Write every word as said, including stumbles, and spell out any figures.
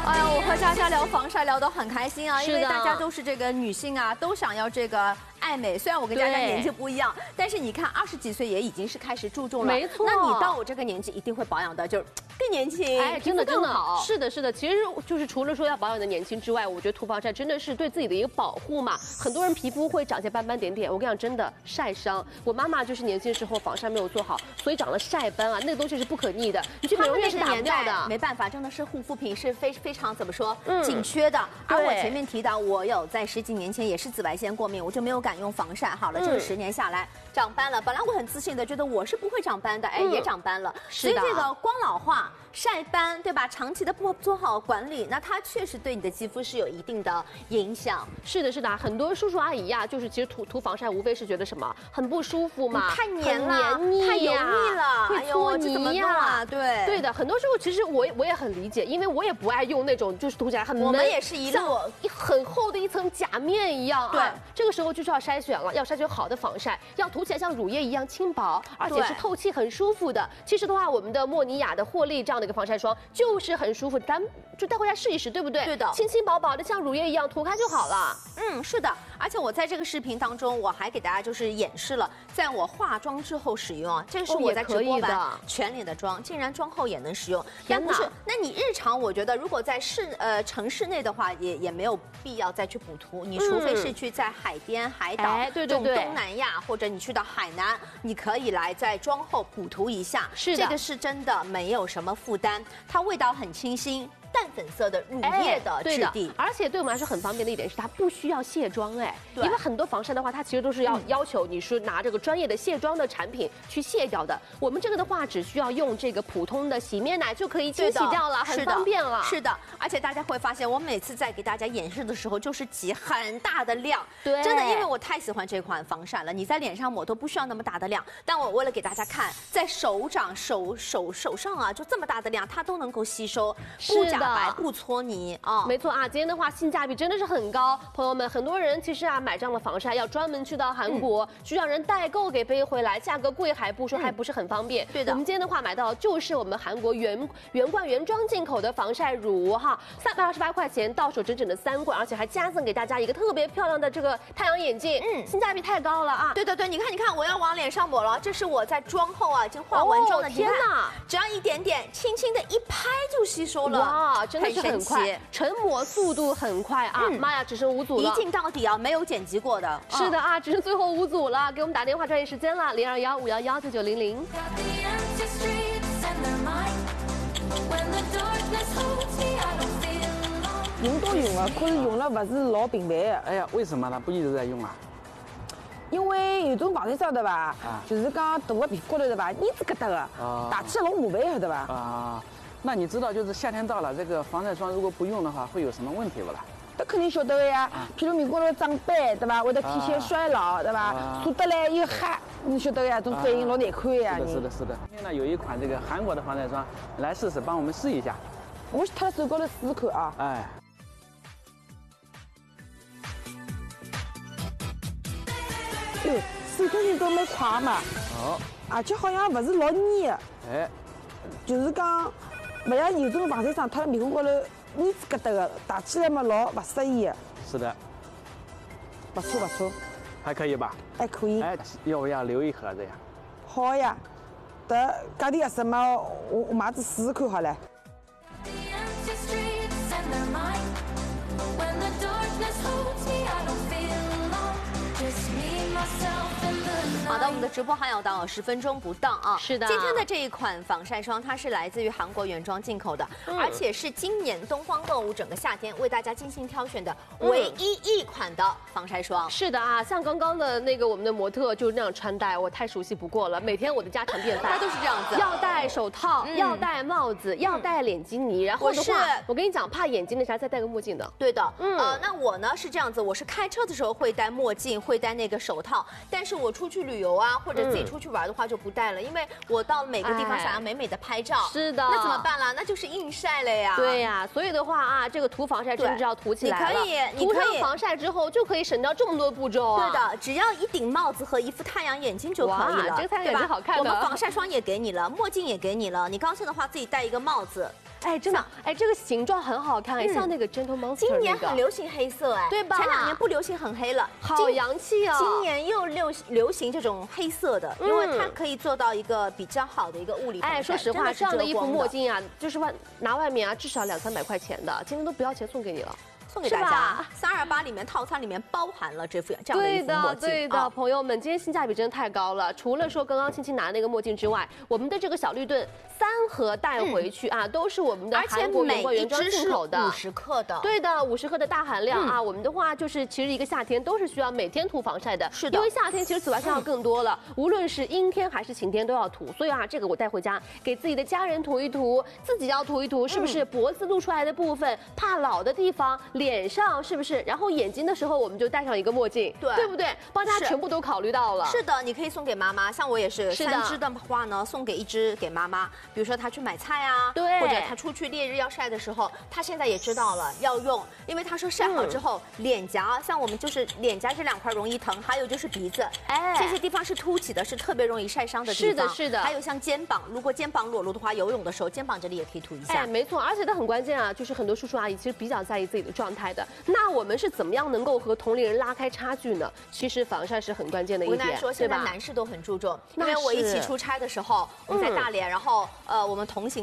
哎呀，我和佳佳聊防晒聊得很开心啊，因为大家都是这个女性啊，都想要这个爱美。虽然我跟佳佳年纪不一样，但是你看二十几岁也已经是开始注重了。 没错， 那你到我这个年纪一定会保养的，就是更年轻， 哎，真的真的好。 是的，是的。其实就是除了说要保养的年轻之外，我觉得涂防晒真的是对自己的一个保护嘛。很多人皮肤会长些斑斑点点，我跟你讲，真的晒伤。我妈妈就是年轻时候防晒没有做好，所以长了晒斑啊，那个东西是不可逆的，你去美容院是打不掉的。 没办法，真的是护肤品是非非常怎么说？紧缺的，而我前面提到，我有在十几年前也是紫外线过敏，我就没有敢用防晒。好了，这个十年下来长斑了。本来我很自信的觉得我是不会长斑的，哎，也长斑了。所以这个光老化、晒斑，对吧？长期的不做好管理，那它确实对你的肌肤是有一定的影响。 是的，是的，很多叔叔阿姨呀，就是其实涂涂防晒，无非是觉得什么很不舒服嘛， 太黏了， 黏腻太油腻了， 会搓泥呀。 对， 对的，很多时候其实我我也很理解，因为我也不爱用那种就是涂起来很我们也是一路很厚的一层假面一样。对，这个时候就是要筛选了，要筛选好的防晒，要涂起来像乳液一样轻薄，而且是透气很舒服的。其实的话，我们的莫尼雅的获利这样的一个防晒霜就是很舒服，咱就带回家试一试，对不对？ 对的， 轻轻薄薄的，像乳液一样涂开就好了。 嗯，是的，而且我在这个视频当中，我还给大家就是演示了，在我化妆之后使用啊，这个是我在直播版全脸的妆，竟然妆后也能使用。但不是，那你日常我觉得如果在室呃城市内的话，也也没有必要再去补涂，你除非是去在海边、海岛这种东南亚，或者你去到海南，你可以来在妆后补涂一下。 是的， 这个是真的没有什么负担，它味道很清新。淡粉色的乳液的质地， 而且对我们来说很方便的一点是它不需要卸妆哎，因为很多防晒的话，它其实都是要要求你是拿这个专业的卸妆的产品去卸掉的。我们这个的话，只需要用这个普通的洗面奶就可以清洗掉了，很方便了。 是的，而且大家会发现，我每次在给大家演示的时候，就是挤很大的量， 对， 真的，因为我太喜欢这款防晒了。你在脸上抹都不需要那么大的量，但我为了给大家看，在手掌、手手手上啊，就这么大的量，它都能够吸收，不假白不搓泥啊， 没错啊。今天的话性价比真的是很高，朋友们，很多人其实啊买这样的防晒要专门去到韩国，去让人代购给背回来，价格贵还不说，还不是很方便。 对的， 我们今天的话买到就是我们韩国原原罐原装进口的防晒乳哈，三百二十八块钱到手整整的三罐，而且还加赠给大家一个特别漂亮的这个太阳眼镜，嗯，性价比太高了啊。 对对对，你看你看，我要往脸上抹了，这是我在妆后啊已经化完妆的， 天哪， 只要一点点，轻轻的一拍就吸收了， 哇，真的是很快，成膜速度很快啊！妈呀，只剩五组了， 一镜到底啊，没有剪辑过的。 是的啊，只剩最后五组了，给我们打电话抓紧时间了，零二幺五幺幺九九零零。 用到用啊，可是用了不是老频繁的。 哎呀，为什么呢？不一直在用啊？ 因为有种防晒霜对吧？啊，就是讲涂个皮肤高头对吧？腻子疙瘩的，啊，打起来老麻烦，对吧？ 啊。那你知道，就是夏天到了，这个防晒霜如果不用的话，会有什么问题不啦？ 那肯定晓得的呀，譬如面高头长斑，对吧？会得体现衰老，对吧？涂得来又黑，你晓得呀，这种反应老难看呀。 是的，是的，是的。今天呢，有一款这个韩国的防晒霜，来试试，帮我们试一下。 我是他手高头试试看啊。 哎。 哟，手感觉都蛮快嘛。哦。而且好像不是老腻的。哎。就是讲，不像有种防晒霜，它面孔高头腻子疙瘩的，打起来嘛老不适意的。 是的， 不错不错， 还可以吧？ 还可以。 哎，要不要留一盒子呀？ 好呀，得家里有什么，我我马子试试看好了。 好的，我们的直播还有到十分钟不到啊。 是的， 今天的这一款防晒霜，它是来自于韩国原装进口的，嗯、而且是今年东方购物整个夏天为大家精心挑选的唯一一款的防晒霜。 是的啊，像刚刚的那个我们的模特就是那样穿戴，我太熟悉不过了。每天我的家常便饭， 它都是这样子， 要戴手套，嗯、要戴帽子，要戴脸基尼，然后的话，我跟你讲，怕眼睛那啥，再戴个墨镜的。 对的，嗯，呃，那我呢是这样子，我是开车的时候会戴墨镜，会戴那个手套，但是我出去旅游啊。 啊，或者自己出去玩的话就不带了，因为我到每个地方想要美美的拍照。 是的。 那怎么办啦？那就是硬晒了呀。 对呀，所以的话啊，这个涂防晒真的是要涂起来了。 你可以，你涂上防晒之后就可以省掉这么多步骤啊。 对的，只要一顶帽子和一副太阳眼镜就可以了。 这个太阳眼镜好看的。 我们防晒霜也给你了，墨镜也给你了，你高兴的话自己戴一个帽子。 哎，真的，哎，这个形状很好看，像那个 Gentle Monster 今年很流行黑色，哎， 对吧？ 前两年不流行很黑了， 好洋气啊！ 今年又流流行这种黑色的，因为它可以做到一个比较好的一个物理防晒。 哎，说实话，这样的一副墨镜啊，就是外拿外面啊，至少两三百块钱的，今天都不要钱送给你了。 送给大家，三二八里面套餐里面包含了这副这样的一副墨镜。 对的，对的，朋友们，今天性价比真的太高了。除了说刚刚青青拿的那个墨镜之外，我们的这个小绿盾三盒带回去啊，都是我们的韩国原罐原装进口的， 五十克的。 对的，五十克的大含量啊。我们的话就是，其实一个夏天都是需要每天涂防晒的， 是的， 因为夏天其实紫外线要更多了，无论是阴天还是晴天都要涂。所以啊，这个我带回家给自己的家人涂一涂，自己要涂一涂，是不是？脖子露出来的部分，怕老的地方，脸上是不是？不是，然后眼睛的时候我们就戴上一个墨镜，对对不对？帮大家全部都考虑到了。 是的，你可以送给妈妈，像我也是，三支的话呢，送给一支给妈妈。比如说她去买菜啊， 对， 或者她出去烈日要晒的时候，她现在也知道了要用，因为她说晒好之后，嗯、脸颊像我们就是脸颊这两块容易疼，还有就是鼻子，哎，这些地方是凸起的，是特别容易晒伤的地方。 是的，是的。 还有像肩膀，如果肩膀裸露的话，游泳的时候肩膀这里也可以涂一下。 哎，没错，而且它很关键啊，就是很多叔叔阿姨其实比较在意自己的状态的。那我们是怎么样能够和同龄人拉开差距呢？其实防晒是很关键的一点， 我跟大家说，现在男士都很注重，因为我一起出差的时候，我们在大连，然后呃，我们同行。